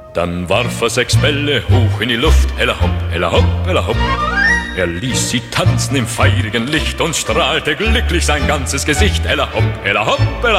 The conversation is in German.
Dann warf er 6 Bälle hoch in die Luft, hella hopp, hella hopp, hella hopp. Er ließ sie tanzen im feurigen Licht und strahlte glücklich sein ganzes Gesicht, hella hopp, hella hopp, hella